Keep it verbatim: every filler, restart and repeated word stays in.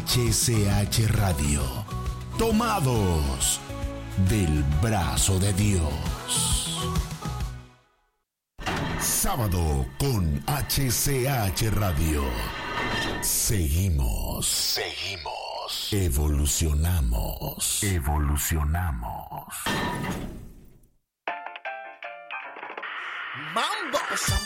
H C H Radio. Tomados del brazo de Dios. Sábado con H C H Radio. Seguimos, seguimos, evolucionamos, evolucionamos. Mambo.